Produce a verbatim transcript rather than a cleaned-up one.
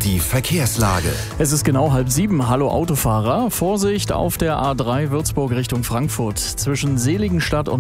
die Verkehrslage. Es ist genau halb sieben. Hallo Autofahrer. Vorsicht auf der A drei Würzburg Richtung Frankfurt. Zwischen Seligenstadt und